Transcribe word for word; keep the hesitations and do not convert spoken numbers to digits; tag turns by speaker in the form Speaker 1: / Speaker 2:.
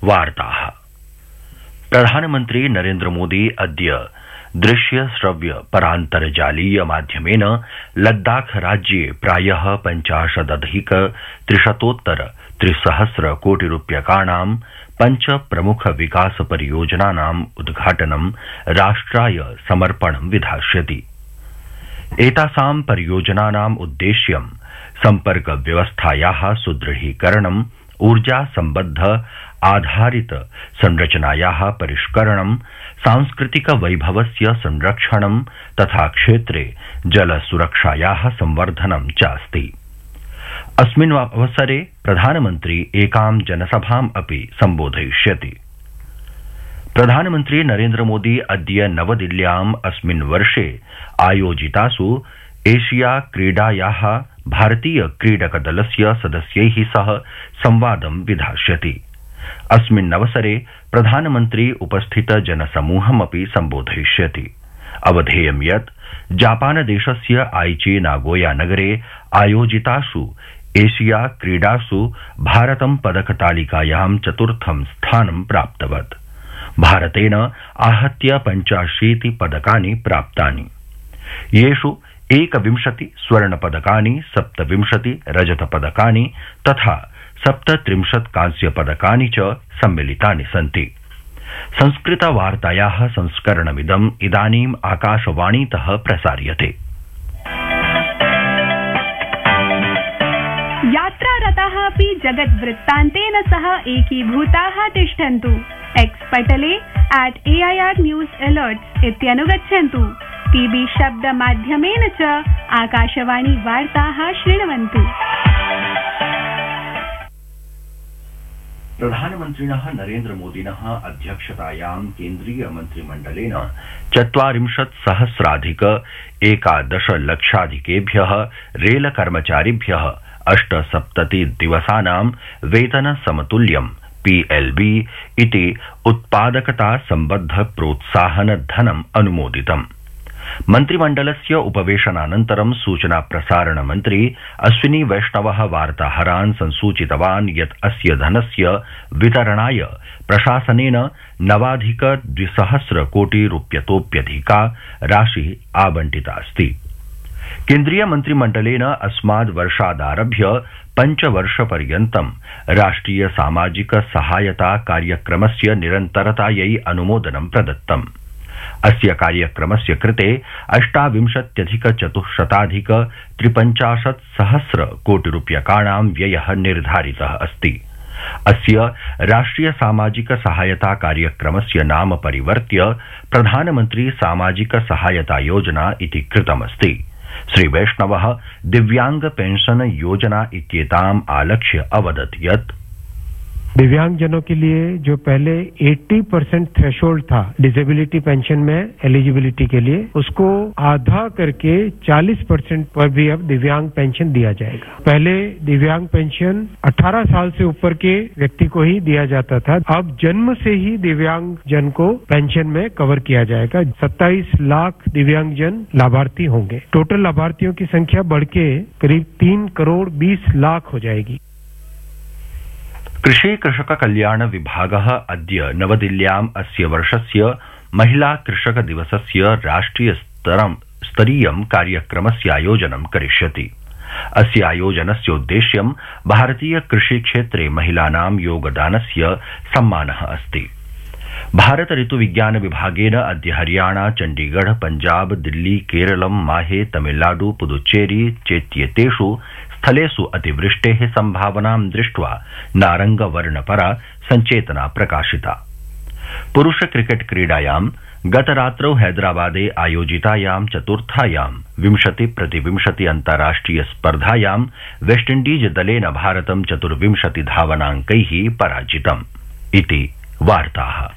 Speaker 1: वार्ताः। प्रधानमन्त्री नरेन्द्र मोदी अद्य दृश्य श्रव्य परान्तर्जालीय माध्यमेन लद्दाख राज्ये प्रायः पञ्चाशदधिक त्रिशतोत्तर त्रिसहस्र कोटि रूप्यकाणां पञ्च प्रमुख विकास परियोजनानाम् उद्घाटनं राष्ट्राय समर्पणं विधास्यति। एतासां परियोजनानाम् उद्देश्यं सम्पर्क व्यवस्थायाः सुदृढीकरणं, ऊर्जा सम्बद्ध आधारित संरचनायाः परिष्करणं, सांस्कृतिक वैभवस्य संरक्षणं तथा क्षेत्रे जल सुरक्षायाः संवर्धनं च अस्ति। अस्मिन् अवसरे प्रधानमन्त्री एकां जनसभाम् अपि सम्बोधयिष्यति। प्रधानमन्त्री नरेन्द्र मोदी अद्य नवदिल्ल्याम् अस्मिन् वर्षे आयोजितासु एशिया क्रीडायाः भारतीय क्रीडकदलस्य सदस्यैः सह संवादं विधास्यति। अस्मिन्नवसरे प्रधानमन्त्री उपस्थित जनसमूहमपि सम्बोधयिष्यति। अवधेयं यत् जापानदेशस्य आइची नागोया नगरे आयोजितासु एशिया क्रीडासु भारतं पदकतालिकायां चतुर्थं स्थानं प्राप्तवत्। भारतेन आहत्य पञ्चाशीति पदकानि प्राप्तानि, येषु एकविंशति स्वर्णपदकानि, सप्तविंशति रजतपदकानि तथा सप्तत्रिंशत् कांस्यपदकानि च सम्मिलितानि सन्ति। संस्कृतवार्तायाः संस्करणमिदम् इदानीम् आकाशवाणीतः प्रसार्यते।
Speaker 2: यात्रारताः अपि जगद्वृत्तान्तेन सह एकीभूताः तिष्ठन्तु। X Patle at A I R news अलर्ट्स् इत्यनुगच्छन्तु। TV शब्दमाध्यमेन च आकाशवाणी वार्ताः शृण्वन्तु।
Speaker 1: प्रधानमन्त्रिणः नरेन्द्र मोदिनः अध्यक्षतायां केन्द्रीय मन्त्रिमण्डलेन चत्वारिंशत् सहस्राधिक एकादश लक्षाधिकेभ्यः रेल कर्मचारिभ्यः अष्टसप्तति दिवसानां वेतन समतुल्यं पी एल् बी इति उत्पादकता सम्बद्ध प्रोत्साहन धनम् अनुमोदितम्। मन्त्रिमण्डलस्य उपवेशनानन्तरं सूचना प्रसारण मन्त्री अश्विनी वैष्णवः वार्ताहरान् संसूचितवान् यत् अस्य धनस्य वितरणाय प्रशासनेन नवाधिक द्विसहस्र कोटि रूप्यतोप्यधिका राशिः आवंटितास्ति। केन्द्रीय मन्त्रिमण्डलेन अस्माद् वर्षादारभ्य पञ्चवर्षपर्यन्तं राष्ट्रिय सामाजिक सहायता कार्यक्रमस्य निरन्तरतायै अनुमोदनं प्रदत्तम्। अस्य कार्यक्रमस्य कृते अष्टाविंशत्यधिक चतुश्शताधिक त्रिपञ्चाशत् सहस्र कोटि रूप्यकाणां व्ययः निर्धारितः अस्ति। अस्य राष्ट्रिय सामाजिक सहायता कार्यक्रमस्य नाम परिवर्त्य प्रधानमन्त्री सामाजिक सहायता योजना इति कृतमस्ति। श्री वैष्णवः दिव्यांग पेंशन योजना इत्येताम् आलक्ष्य अवदत् यत्
Speaker 3: दिव्यांगजनों के लिए जो पहले अस्सी परसेंट थ्रेशोल्ड था डिसेबिलिटी पेंशन में एलिजिबिलिटी के लिए, उसको आधा करके चालीस परसेंट पर भी अब दिव्यांग पेंशन दिया जाएगा। पहले दिव्यांग पेंशन अठारह साल से ऊपर के व्यक्ति को ही दिया जाता था, अब जन्म से ही दिव्यांग जन को पेंशन में कवर किया जाएगा। सत्ताईस लाख दिव्यांगजन लाभार्थी होंगे। टोटल लाभार्थियों की संख्या बढ़ के करीब तीन करोड़ बीस लाख हो जाएगी।
Speaker 1: कृषि कृषक कल्याण विभागः अद्य नवदिल्ल्याम् अस्य वर्षस्य महिला कृषक दिवसस्य राष्ट्रिय स्तरीयं कार्यक्रमस्य आयोजनं करिष्यति। अस्य आयोजनस्य उद्देश्यं भारतीय कृषि क्षेत्रे महिलानां योगदानस्य सम्मानः अस्ति। भारत ऋतु विज्ञान विभागेन अद्य हरियाणा, चण्डीगढ़, पञ्जाब, दिल्ली, केरलं, माहे, तमिलनाडु, पुदुच्चेरी चेत्येतेषु स्थलेषु अतिवृष्टेः सम्भावनां दृष्ट्वा नारंगवर्णपरा संचेतना प्रकाशिता। पुरुष क्रिकेट क्रीडायां गतरात्रौ हैदराबादे आयोजितायां चतुर्थायां विंशति प्रतिविंशति अन्ताराष्ट्रिय स्पर्धायां वेस्टइण्डीज दलेन भारतं चतुर्विंशति धावनाङ्कैः पराजितम् इति वार्ताः।